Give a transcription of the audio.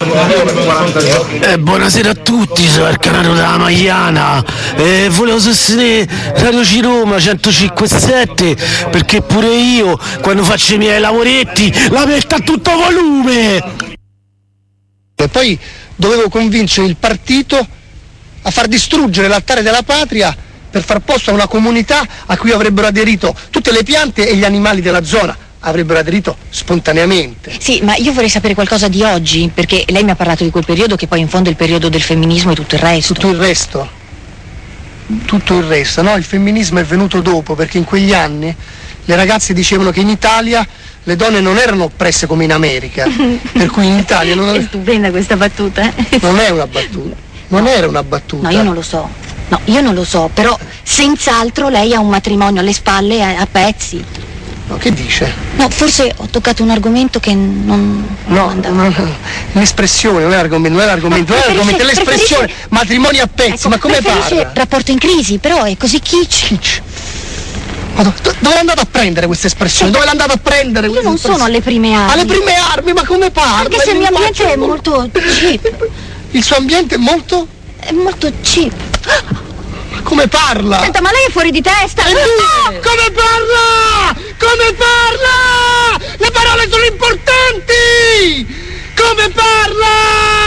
Buonasera a tutti, sono il Canaro della Magliana. Volevo sostenere Radio C Roma 105.7 perché pure io quando faccio i miei lavoretti la metto a tutto volume. E poi dovevo convincere il partito a far distruggere l'altare della patria per far posto a una comunità a cui avrebbero aderito tutte le piante e gli animali della zona. Avrebbero aderito spontaneamente. Sì, ma io vorrei sapere qualcosa di oggi, perché lei mi ha parlato di quel periodo che poi in fondo è il periodo del femminismo e tutto il resto. Tutto il resto, no? Il femminismo è venuto dopo, perché in quegli anni le ragazze dicevano che in Italia le donne non erano oppresse come in America, per cui in Italia non... È stupenda questa battuta. Non è una battuta, non era una battuta. No, io non lo so, però senz'altro lei ha un matrimonio alle spalle a pezzi. No, che dice? No, forse ho toccato un argomento che non andava. No, l'espressione, non è l'argomento, è l'espressione, matrimoni a pezzi, ecco, ma come parla? Rapporto in crisi, però è così kitsch. Dove l'ha andato a prendere questa espressione? Dove l'ha andato a prendere questa espressione? Io non sono alle prime armi. Alle prime armi, ma come parla? Anche se il mio ambiente è molto cheap. Il suo ambiente è molto? È molto cheap. Come parla? Senta, ma lei è fuori di testa! No! Come parla? Come parla? Le parole sono importanti! Come parla?